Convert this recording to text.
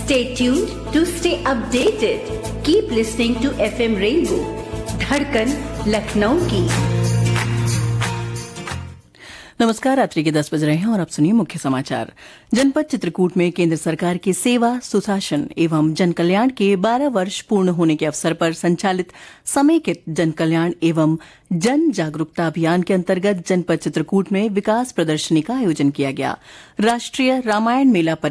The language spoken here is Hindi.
Stay tuned to stay updated. Keep listening to FM Rainbow, धड़कन लखनऊ की। नमस्कार, रात्रि के 10 बज रहे हैं और अब सुनिए मुख्य समाचार। जनपद चित्रकूट में केंद्र सरकार के सेवा, सुशासन एवं जन कल्याण के 12 वर्ष पूर्ण होने के अवसर पर संचालित समेकित जन कल्याण एवं जन जागरूकता अभियान के अंतर्गत जनपद चित्रकूट में विकास प्रदर्शनी का आयोजन किया गया। राष्ट्रीय रामायण मेला